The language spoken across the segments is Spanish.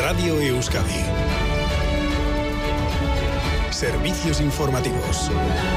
Radio Euskadi. Servicios informativos.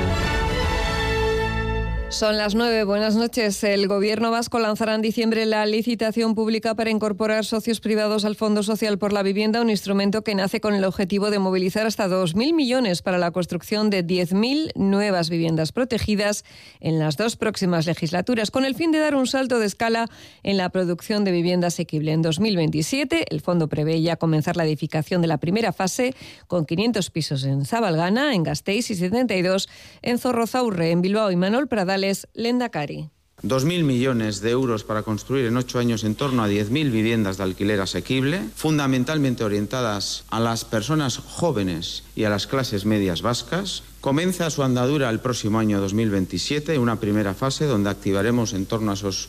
Son las 9. Buenas noches. El Gobierno vasco lanzará en diciembre la licitación pública para incorporar socios privados al Fondo Social por la Vivienda, un instrumento que nace con el objetivo de movilizar hasta 2.000 millones para la construcción de 10.000 nuevas viviendas protegidas en las 2 próximas legislaturas, con el fin de dar un salto de escala en la producción de vivienda asequible. En 2027, el fondo prevé ya comenzar la edificación de la primera fase, con 500 pisos en Zabalgana, en Gasteiz, y 72 en Zorrozaurre, en Bilbao. Y Manuel Pradales, Lehendakari. 2.000 millones de euros para construir en 8 años en torno a 10.000 viviendas de alquiler asequible, fundamentalmente orientadas a las personas jóvenes y a las clases medias vascas. Comienza su andadura el próximo año 2027, una primera fase donde activaremos en torno a esos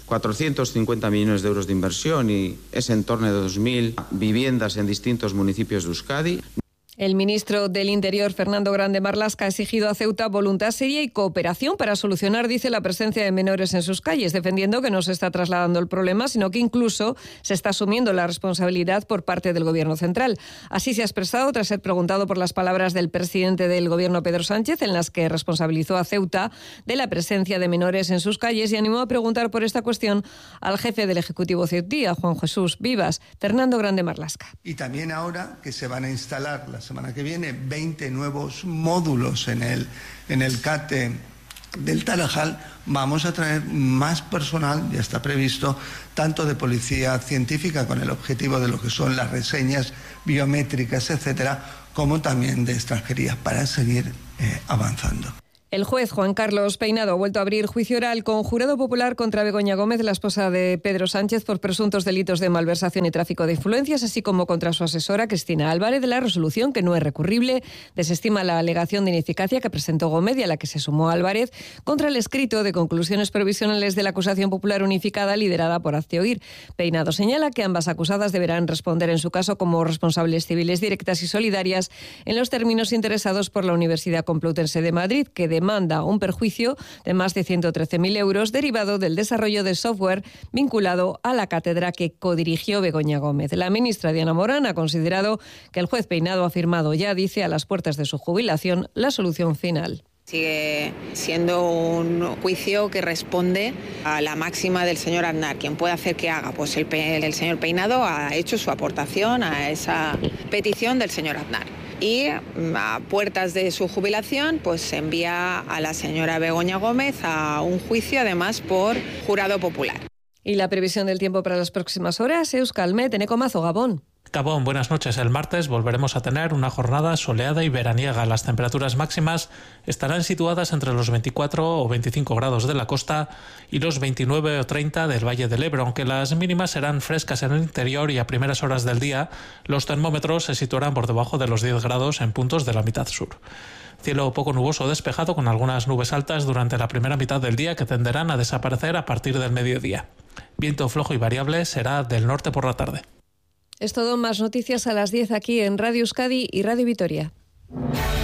450 millones de euros de inversión y ese entorno de 2.000 viviendas en distintos municipios de Euskadi. El ministro del Interior, Fernando Grande Marlaska, ha exigido a Ceuta voluntad seria y cooperación para solucionar, dice, la presencia de menores en sus calles, defendiendo que no se está trasladando el problema, sino que incluso se está asumiendo la responsabilidad por parte del Gobierno central. Así se ha expresado tras ser preguntado por las palabras del presidente del Gobierno, Pedro Sánchez, en las que responsabilizó a Ceuta de la presencia de menores en sus calles y animó a preguntar por esta cuestión al jefe del Ejecutivo ceutí, a Juan Jesús Vivas. Fernando Grande Marlaska. Y también ahora que se van a instalar la semana que viene 20 nuevos módulos en el CATE del Tarajal, vamos a traer más personal, ya está previsto, tanto de policía científica con el objetivo de lo que son las reseñas biométricas, etcétera, como también de extranjería para seguir avanzando. El juez Juan Carlos Peinado ha vuelto a abrir juicio oral con jurado popular contra Begoña Gómez, la esposa de Pedro Sánchez, por presuntos delitos de malversación y tráfico de influencias, así como contra su asesora Cristina Álvarez. De la resolución, que no es recurrible, desestima la alegación de ineficacia que presentó Gómez y a la que se sumó Álvarez contra el escrito de conclusiones provisionales de la acusación popular unificada liderada por Hazte Oír. Peinado señala que ambas acusadas deberán responder en su caso como responsables civiles directas y solidarias en los términos interesados por la Universidad Complutense de Madrid, que demanda un perjuicio de más de 113.000 euros derivado del desarrollo de software vinculado a la cátedra que codirigió Begoña Gómez. La ministra Diana Morán ha considerado que el juez Peinado ha firmado ya, dice, a las puertas de su jubilación, la solución final. Sigue siendo un juicio que responde a la máxima del señor Aznar. ¿Quién puede hacer que haga? Pues el señor Peinado ha hecho su aportación a esa petición del señor Aznar. Y a puertas de su jubilación, pues se envía a la señora Begoña Gómez a un juicio, además por jurado popular. Y la previsión del tiempo para las próximas horas, Euskalmet, Eneko Mazo, Gabón. Gabón, buenas noches. El martes volveremos a tener una jornada soleada y veraniega. Las temperaturas máximas estarán situadas entre los 24 o 25 grados de la costa y los 29 o 30 del Valle del Ebro, aunque las mínimas serán frescas en el interior y a primeras horas del día los termómetros se situarán por debajo de los 10 grados en puntos de la mitad sur. Cielo poco nuboso despejado con algunas nubes altas durante la primera mitad del día que tenderán a desaparecer a partir del mediodía. Viento flojo y variable será del norte por la tarde. Es todo. Más noticias a las 10 aquí en Radio Euskadi y Radio Vitoria.